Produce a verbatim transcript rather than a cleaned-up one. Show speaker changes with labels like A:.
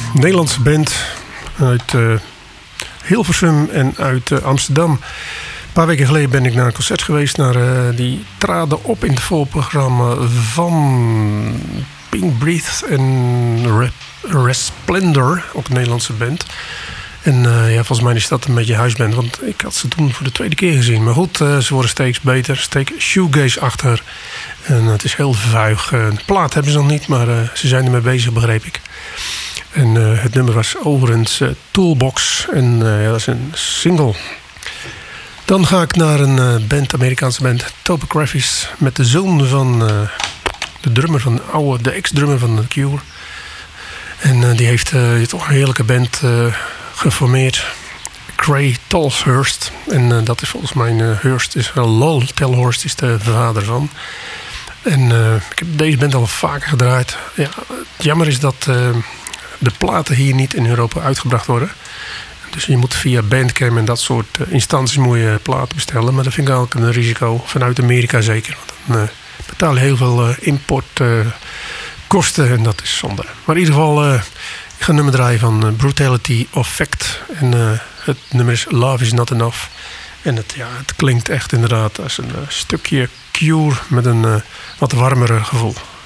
A: Nederlandse band uit uh, Hilversum en uit uh, Amsterdam. Een paar weken geleden ben ik naar een concert geweest. Naar, uh, die traden op in het voorprogramma van Pink Breath en Re- Resplendor, ook een Nederlandse band. En uh, ja, volgens mij is dat een beetje huisband, want ik had ze toen voor de tweede keer gezien. Maar goed, uh, ze worden steeds beter, steeds shoegaze achter. En uh, het is heel vuig. Uh, de plaat hebben ze nog niet, maar uh, ze zijn ermee bezig, begreep ik. En uh, het nummer was overigens uh, Toolbox. En uh, ja, dat is een single. Dan ga ik naar een uh, band, Amerikaanse band, Topographies. Met de zoon van uh, de drummer van de oude, de ex-drummer van The Cure. En uh, die heeft uh, toch een heerlijke band uh, geformeerd. Cray Tolhurst. En uh, dat is volgens mij, uh, Hurst is wel Lol Tolhurst is de vader van. En uh, ik heb deze band al vaker gedraaid. Ja, het jammer is dat uh, de platen hier niet in Europa uitgebracht worden. Dus je moet via Bandcamp en dat soort uh, instanties moet je platen bestellen. Maar dat vind ik ook een risico. Vanuit Amerika zeker. Want dan uh, betaal je heel veel uh, importkosten. Uh, en dat is zonde. Maar in ieder geval, uh, ik ga een nummer draaien van uh, Brutality of Fact. En uh, het nummer is Love is Not Enough. En het, ja, het klinkt echt inderdaad als een uh, stukje Cure met een uh, wat warmere gevoel.